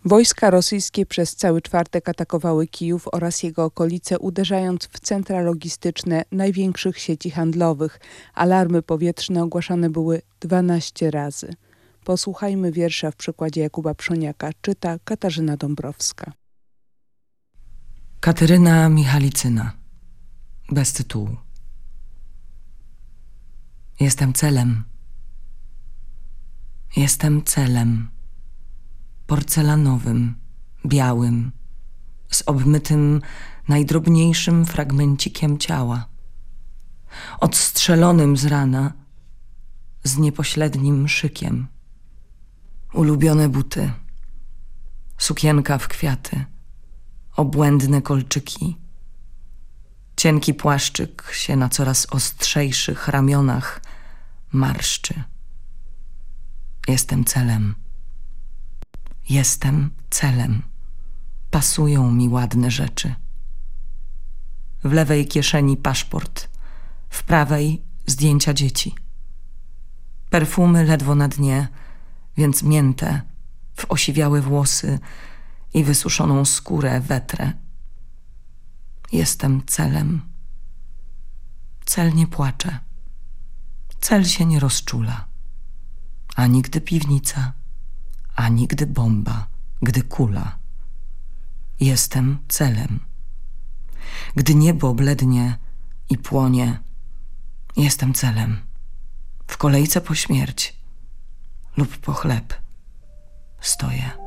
Wojska rosyjskie przez cały czwartek atakowały Kijów oraz jego okolice, uderzając w centra logistyczne największych sieci handlowych. Alarmy powietrzne ogłaszane były 12 razy. Posłuchajmy wiersza w przykładzie Jakuba Przoniaka. Czyta Katarzyna Dąbrowska. Kateryna Michalicyna. Bez tytułu. Jestem celem. Jestem celem. Porcelanowym, białym, z obmytym najdrobniejszym fragmencikiem ciała. Odstrzelonym z rana, z niepośrednim szykiem. Ulubione buty, sukienka w kwiaty, obłędne kolczyki. Cienki płaszczyk się na coraz ostrzejszych ramionach marszczy. Jestem celem. Jestem celem. Pasują mi ładne rzeczy. W lewej kieszeni paszport, w prawej zdjęcia dzieci. Perfumy ledwo na dnie, więc mięte w osiwiałe włosy i wysuszoną skórę wetrę. Jestem celem. Cel nie płacze. Cel się nie rozczula. Ani gdy piwnica, ani gdy bomba, gdy kula. Jestem celem. Gdy niebo blednie i płonie, jestem celem. W kolejce po śmierć lub po chleb stoję.